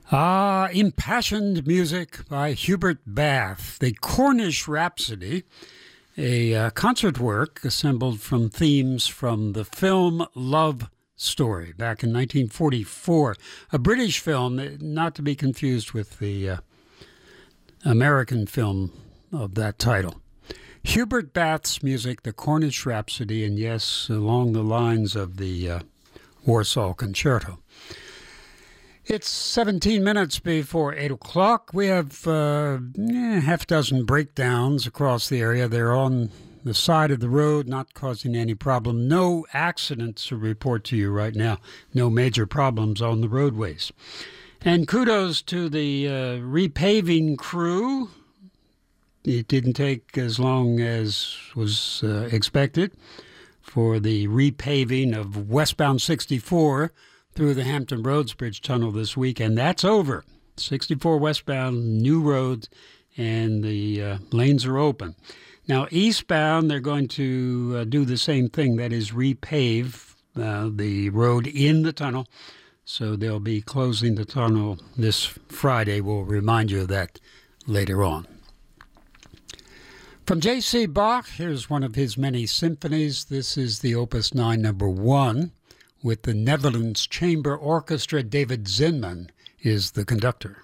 Impassioned music by Hubert Bath, the Cornish Rhapsody, a concert work assembled from themes from the film Love Story back in 1944, a British film, not to be confused with the American film of that title. Hubert Bath's music, the Cornish Rhapsody, and yes, along the lines of the Warsaw Concerto. It's 17 minutes before 8 o'clock. We have half dozen breakdowns across the area. They're on the side of the road, not causing any problem. No accidents to report to you right now. No major problems on the roadways. And kudos to the repaving crew. It didn't take as long as was expected for the repaving of westbound 64 through the Hampton Roads Bridge Tunnel this week, and that's over. 64 westbound, new roads, and the lanes are open. Now, eastbound, they're going to do the same thing, that is repave the road in the tunnel. So they'll be closing the tunnel this Friday. We'll remind you of that later on. From J.C. Bach, here's one of his many symphonies. This is the Opus 9, number 1. With the Netherlands Chamber Orchestra. David Zinman is the conductor.